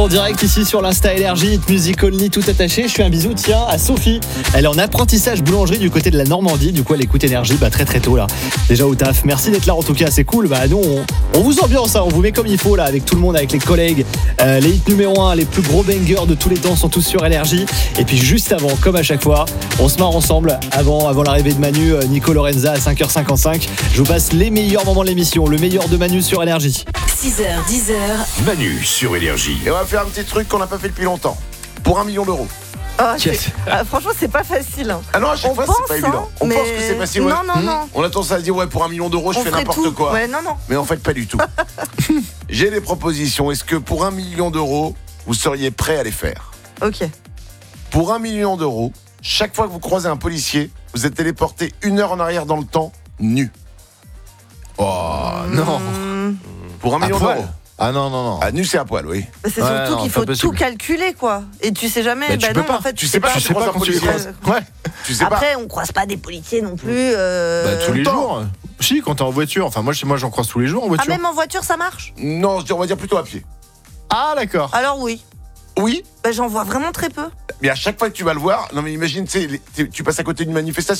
En direct ici sur l'Insta Énergie, Hit Music Only, tout attaché. Je fais un bisou, tiens, à Sophie. Elle est en apprentissage boulangerie du côté de la Normandie. Du coup, elle écoute Énergie très très tôt là. Déjà au taf. Merci d'être là en tout cas, c'est cool. Nous, on vous ambiance, hein, on vous met comme il faut là, avec tout le monde, avec les collègues. Les hits numéro 1, les plus gros bangers de tous les temps sont tous sur Énergie. Et puis juste avant, comme à chaque fois, on se marre ensemble avant l'arrivée de Manu, Nico Lorenza à 5h55. Je vous passe les meilleurs moments de l'émission, le meilleur de Manu sur Énergie. 6h, 10h. Manu sur Énergie. Et on va faire un petit truc qu'on n'a pas fait depuis longtemps. Pour 1 million d'euros. Franchement, c'est pas facile. Hein. Ah non, à chaque On fois, pense, c'est pas évident. On mais- pense que c'est facile. Ouais. Non. On a tendance à se dire, ouais, pour 1 million d'euros, je On fais ferait n'importe tout. quoi. Ouais, non. Mais en fait, pas du tout. J'ai des propositions. Est-ce que pour 1 million d'euros, vous seriez prêt à les faire ? Ok. Pour 1 million d'euros, chaque fois que vous croisez un policier, vous êtes téléporté 1 heure en arrière dans le temps, nu. Oh non. Pour 1 million poil. d'euros. Ah non. Ah, nu, c'est à poil, oui. C'est Ouais, surtout non, qu'il c'est faut impossible. tout calculer, quoi. Et tu sais jamais. Mais tu peux pas. En fait, Tu sais pas, Tu sais pas quand tu les croises. Ouais. Tu sais pas. Après, on croise pas des policiers non plus. Tous les temps. jours. Si, quand t'es en voiture. Enfin, moi j'en croise tous les jours en Ah, voiture. même en voiture, ça marche ? Non, on va dire plutôt à pied. Ah, d'accord. Alors oui. Oui, J'en vois vraiment très peu. mais à chaque fois que tu vas le voir, non mais imagine, tu passes à côté d'une manifestation.